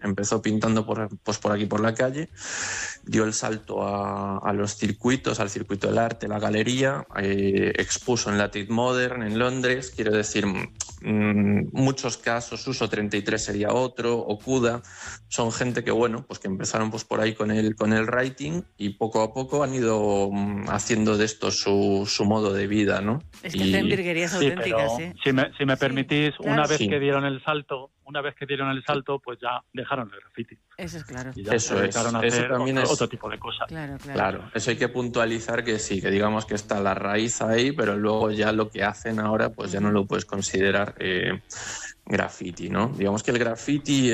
empezó pintando por aquí por la calle, dio el salto a los circuitos, al circuito del arte, la galería, expuso en la Tate Modern en Londres, quiero decir, muchos casos, Uso 33 sería otro, Okuda, son gente que, bueno, pues que empezaron pues por ahí con el writing y poco a poco han ido haciendo de esto su modo de vida, ¿no? Es que hacen virguerías auténticas, pero si me permitís, claro. una vez que dieron el salto, pues ya dejaron el graffiti. Eso es claro. Y ya Eso se dedicaron a eso hacer también es otro tipo de cosas. Claro. Eso hay que puntualizar que sí, que digamos que está la raíz ahí, pero luego ya lo que hacen ahora, pues ya no lo puedes considerar graffiti, ¿no? Digamos que el graffiti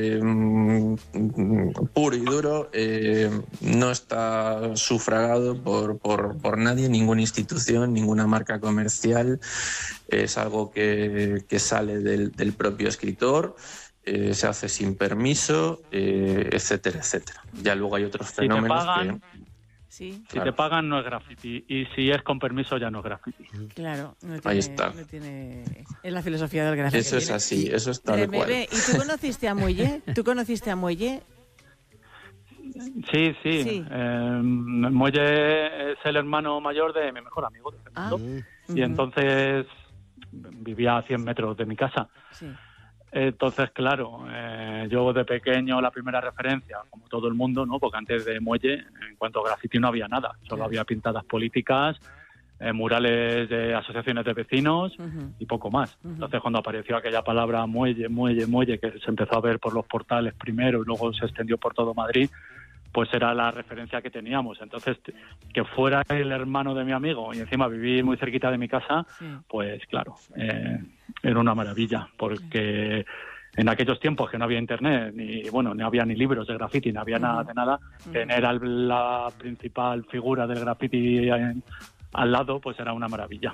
puro y duro no está sufragado por nadie, ninguna institución, ninguna marca comercial. Es algo que sale del propio escritor. Se hace sin permiso, etcétera, etcétera. Ya luego hay otros fenómenos Si te pagan no es graffiti, y si es con permiso ya no es graffiti. Claro, ahí está. Es la filosofía del graffiti. Eso es así, eso es tal cual. ¿Y tú conociste a Muelle? Sí. Muelle es el hermano mayor de mi mejor amigo de Fernando, y entonces vivía a 100 metros de mi casa. Sí. Entonces, claro, yo de pequeño la primera referencia, como todo el mundo, ¿no? Porque antes de Muelle, en cuanto a graffiti no había nada, solo había pintadas políticas, murales de asociaciones de vecinos y poco más. Entonces, cuando apareció aquella palabra muelle, que se empezó a ver por los portales primero y luego se extendió por todo Madrid, pues era la referencia que teníamos. Entonces, que fuera el hermano de mi amigo y encima vivir muy cerquita de mi casa, pues claro, era una maravilla, porque en aquellos tiempos que no había internet, no había ni libros de graffiti, no había nada de nada, tener la principal figura del graffiti al lado, pues era una maravilla.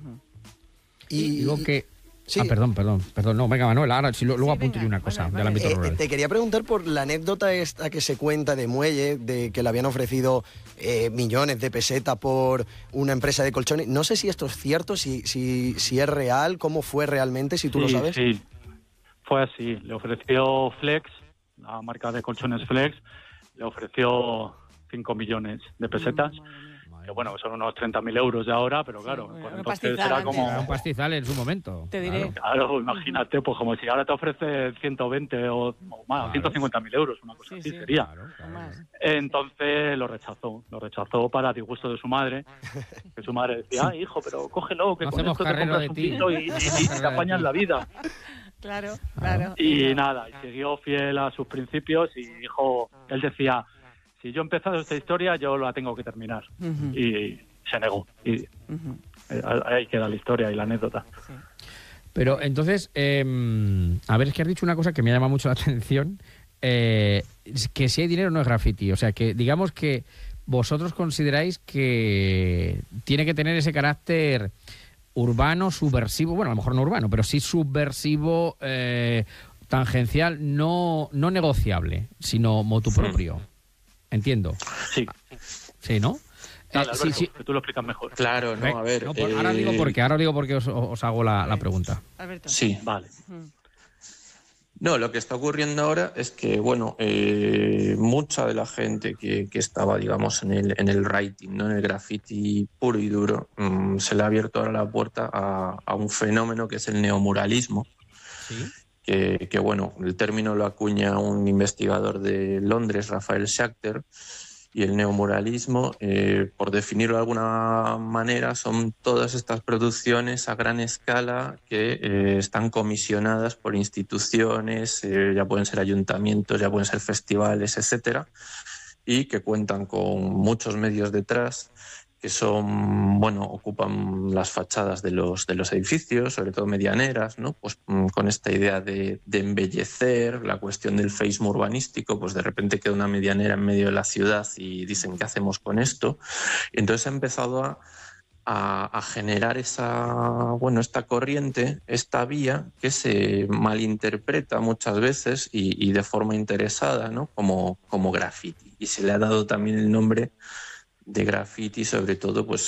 Y digo que... Sí. Perdón. No, venga, Manuel, ahora luego apunto yo una cosa del ámbito rural. Te quería preguntar por la anécdota esta que se cuenta de Muelle, de que le habían ofrecido millones de pesetas por una empresa de colchones. No sé si esto es cierto, si es real, cómo fue realmente, si tú lo sabes. Sí, fue así. Le ofreció Flex, la marca de colchones Flex, le ofreció 5 millones de pesetas. Que bueno, son unos 30.000 euros de ahora, pero claro, pues entonces era como... Un pastizal en su momento. Te diré. Claro, imagínate, pues como si ahora te ofrece 120 o más, 150.000 euros, una cosa así sería. Claro. Entonces lo rechazó para disgusto de su madre, que su madre decía, hijo, pero cógelo, que no con esto te compras un piso y te apañas la vida. Claro. Y nada, y siguió fiel a sus principios y dijo, él decía... Si yo he empezado esta historia, yo la tengo que terminar. Y se negó. Y ahí queda la historia y la anécdota. Sí. Pero entonces, a ver, es que has dicho una cosa que me llama mucho la atención, que si hay dinero no es graffiti. O sea, que digamos que vosotros consideráis que tiene que tener ese carácter urbano, subversivo, bueno, a lo mejor no urbano, pero sí subversivo, tangencial, no negociable, sino motu propio. Entiendo. Sí, ¿no? Dale, Alberto, que tú lo explicas mejor. Claro, no, a ver... Ahora digo por qué os hago la pregunta. Alberto. Sí. Vale. No, lo que está ocurriendo ahora es que, bueno, mucha de la gente que estaba, digamos, en el writing, ¿no? En el graffiti puro y duro, se le ha abierto ahora la puerta a un fenómeno que es el neomuralismo. Sí. Que bueno, el término lo acuña un investigador de Londres, Rafael Schachter, y el neomuralismo, por definirlo de alguna manera, son todas estas producciones a gran escala que están comisionadas por instituciones, ya pueden ser ayuntamientos, ya pueden ser festivales, etcétera, y que cuentan con muchos medios detrás, que son, bueno, ocupan las fachadas de los edificios, sobre todo medianeras, ¿no? Pues con esta idea de embellecer, la cuestión del feísmo urbanístico, pues de repente queda una medianera en medio de la ciudad y dicen, ¿qué hacemos con esto? Y entonces ha empezado a generar esta corriente, esta vía que se malinterpreta muchas veces y de forma interesada, ¿no? como graffiti. Y se le ha dado también el nombre de graffiti, sobre todo, pues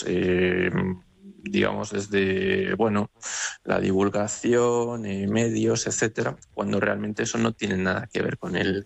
digamos desde la divulgación, medios, etcétera, cuando realmente eso no tiene nada que ver con el